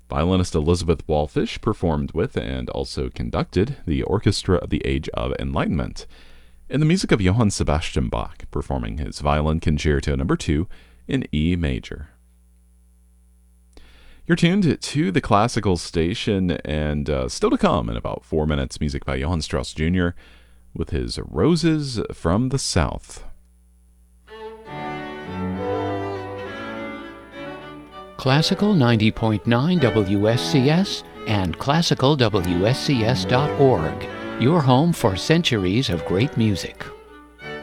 Violinist Elizabeth Wallfish performed with and also conducted the Orchestra of the Age of Enlightenment in the music of Johann Sebastian Bach, performing his Violin Concerto No. 2 in E major. You're tuned to the Classical Station, and still to come in about 4 minutes, music by Johann Strauss Jr. with his Roses from the South. Classical 90.9 WSCS and classicalwscs.org, your home for centuries of great music.